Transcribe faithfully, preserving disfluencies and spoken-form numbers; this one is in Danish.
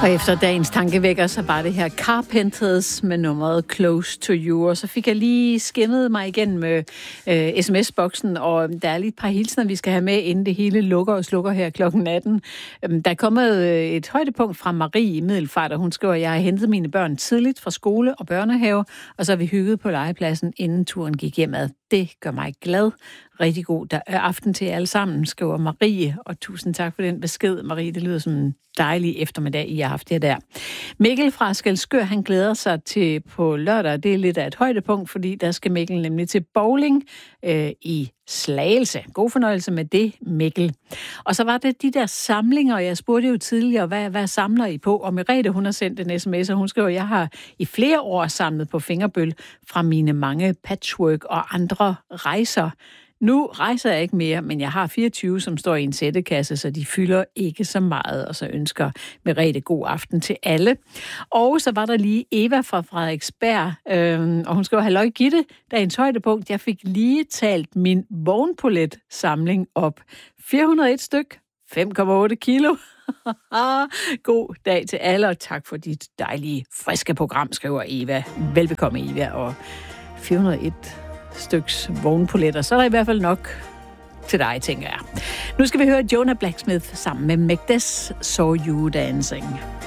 Og efter dagens tankevækker, så var det her Carpenters med nummeret Close to You. Og så fik jeg lige skimmet mig igen med øh, sms-boksen, og der er lige et par hilsner, vi skal have med, inden det hele lukker og slukker her klokken atten. Der er kommet et højdepunkt fra Marie i Middelfart, og hun skriver, at jeg har hentet mine børn tidligt fra skole og børnehave, og så har vi hygget på legepladsen, inden turen gik hjemad. Det gør mig glad. Rigtig god der er aften til jer alle sammen, skriver Marie, og tusind tak for den besked, Marie. Det lyder som en dejlig eftermiddag, I har haft jer der. Mikkel fra Skelskør, han glæder sig til på lørdag. Det er lidt af et højdepunkt, fordi der skal Mikkel nemlig til bowling øh, i Slagelse. God fornøjelse med det, Mikkel. Og så var det de der samlinger, jeg spurgte jo tidligere, hvad, hvad samler I på? Og Merete, hun har sendt en sms, og hun skriver, at jeg har i flere år samlet på fingerbøl fra mine mange patchwork og andre rejser. Nu rejser jeg ikke mere, men jeg har fireogtyve, som står i en sættekasse, så de fylder ikke så meget, og så ønsker Merete god aften til alle. Og så var der lige Eva fra Frederiksberg, øh, og hun skriver, halløj Gitte, dagens højdepunkt, jeg fik lige talt min vognpolet-samling op. fire hundrede og et styk, fem komma otte kilo. God dag til alle, og tak for dit dejlige, friske program, skriver Eva. Velbekomme, Eva, og fire hundrede og et styks vognpoletter, så er der i hvert fald nok til dig, tænker jeg. Nu skal vi høre Jonah Blacksmith sammen med Magdes Saw You Dancing.